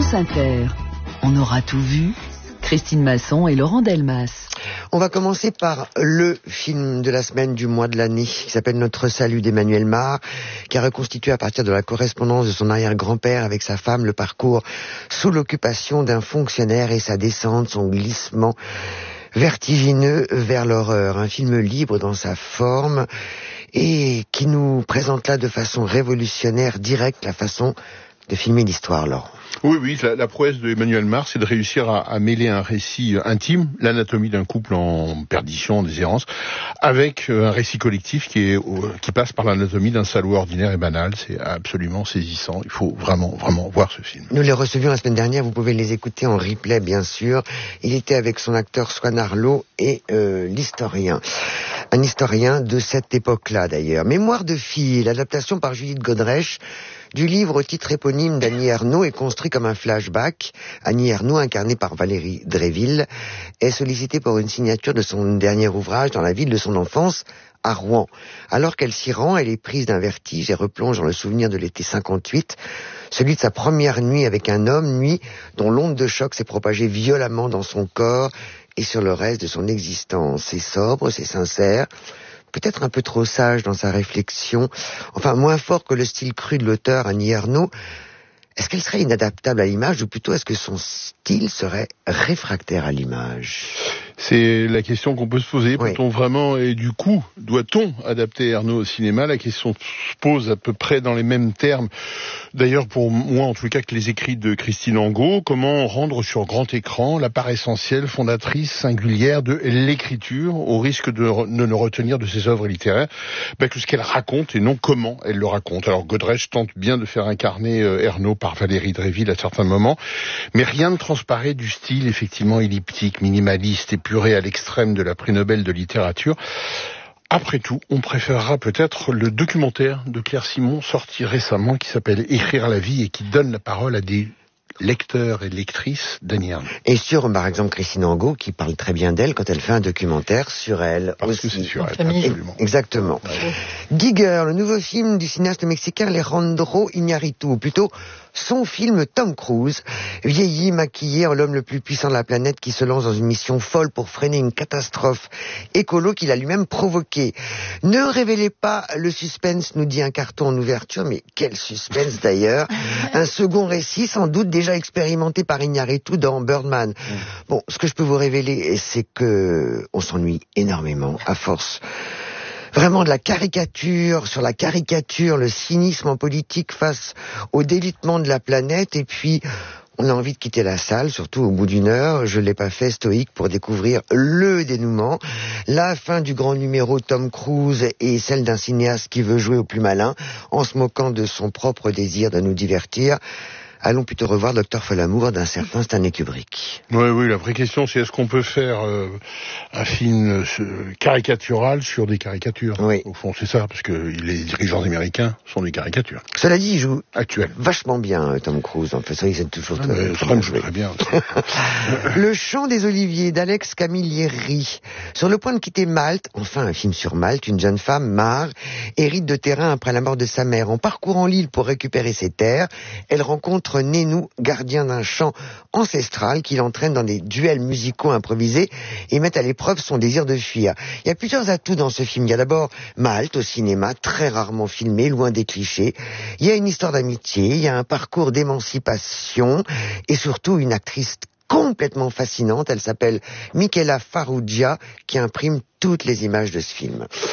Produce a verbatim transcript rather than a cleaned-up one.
France Inter. On aura tout vu. Christine Masson et Laurent Delmas. On va commencer par le film de la semaine, du mois, de l'année, qui s'appelle Notre Salut d'Emmanuel Mar, qui a reconstitué à partir de la correspondance de son arrière-grand-père avec sa femme le parcours sous l'occupation d'un fonctionnaire et sa descente, son glissement vertigineux vers l'horreur. Un film libre dans sa forme et qui nous présente là de façon révolutionnaire, directe, la façon de filmer l'histoire, Laurent. Oui, oui, la, la prouesse de Emmanuel Mar, c'est de réussir à, à mêler un récit intime, l'anatomie d'un couple en perdition, en déshérence, avec un récit collectif qui, est, qui passe par l'anatomie d'un salaud ordinaire et banal. C'est absolument saisissant. Il faut vraiment, vraiment voir ce film. Nous les recevions la semaine dernière, vous pouvez les écouter en replay, bien sûr. Il était avec son acteur Swan Arlo et euh, l'historien. Un historien de cette époque-là, d'ailleurs. Mémoire de fille, l'adaptation par Judith Godrèche du livre au titre éponyme d'Annie Ernaux est construit comme un flashback. Annie Ernaux, incarnée par Valérie Dréville, est sollicitée pour une signature de son dernier ouvrage dans la ville de son enfance, à Rouen. Alors qu'elle s'y rend, elle est prise d'un vertige et replonge dans le souvenir de l'été cinquante-huit, celui de sa première nuit avec un homme, nuit dont l'onde de choc s'est propagée violemment dans son corps et sur le reste de son existence. C'est sobre, c'est sincère, peut-être un peu trop sage dans sa réflexion, enfin moins fort que le style cru de l'auteur Annie Ernaux. Est-ce qu'elle serait inadaptable à l'image ou plutôt est-ce que son style serait réfractaire à l'image ? C'est la question qu'on peut se poser. Oui. Peut-on vraiment, et du coup, doit-on adapter Ernaux au cinéma ? La question se pose à peu près dans les mêmes termes. D'ailleurs, pour moi, en tout cas, que les écrits de Christine Angot. Comment rendre sur grand écran la part essentielle, fondatrice, singulière de l'écriture, au risque de ne, ne retenir de ses œuvres littéraires ben, que ce qu'elle raconte et non comment elle le raconte. Alors, Godrèche tente bien de faire incarner euh, Ernaux par Valérie Dréville à certains moments, mais rien ne transparaît du style effectivement elliptique, minimaliste, épuré à l'extrême de la prix Nobel de littérature. Après tout, on préférera peut-être le documentaire de Claire Simon sorti récemment qui s'appelle Écrire la vie et qui donne la parole à des lecteurs et lectrices d'Annie Ernaux. Et sur, par exemple, Christine Angot, qui parle très bien d'elle quand elle fait un documentaire sur elle. Parce aussi. que c'est sur elle, famille. absolument. Exactement. Ouais. Giger, le nouveau film du cinéaste mexicain Alejandro Iñárritu, ou plutôt son film Tom Cruise, vieilli, maquillé en l'homme le plus puissant de la planète qui se lance dans une mission folle pour freiner une catastrophe écolo qu'il a lui-même provoquée. Ne révélez pas le suspense, nous dit un carton en ouverture, mais quel suspense d'ailleurs. Un second récit, sans doute déjà expérimenté par Iñárritu dans Birdman. Mm. Bon, ce que je peux vous révéler, c'est que on s'ennuie énormément à force. Vraiment de la caricature sur la caricature, le cynisme en politique face au délitement de la planète, et puis on a envie de quitter la salle, surtout au bout d'une heure. Je l'ai pas fait stoïque pour découvrir le dénouement. La fin du grand numéro Tom Cruise et celle d'un cinéaste qui veut jouer au plus malin en se moquant de son propre désir de nous divertir. Allons plutôt revoir Docteur Folamour d'un certain Stanley Kubrick. Oui, oui, la vraie question, c'est est-ce qu'on peut faire euh, un film euh, caricatural sur des caricatures ? Oui. Au fond, c'est ça, parce que les dirigeants américains sont des caricatures. Cela dit, il joue actuel. Vachement bien, Tom Cruise. En fait, ça, il toujours ah, très, très bien joué. Très bien. Le Chant des Oliviers d'Alex Camilleri. Sur le point de quitter Malte, enfin un film sur Malte, une jeune femme, Mar, hérite de terrain après la mort de sa mère. En parcourant l'île pour récupérer ses terres, elle rencontre Nénou, gardien d'un chant ancestral qui l'entraîne dans des duels musicaux improvisés et met à l'épreuve son désir de fuir. Il y a plusieurs atouts dans ce film. Il y a d'abord Malte au cinéma, très rarement filmé, loin des clichés. Il y a une histoire d'amitié, il y a un parcours d'émancipation et surtout une actrice complètement fascinante. Elle s'appelle Michela Farrugia qui imprime toutes les images de ce film.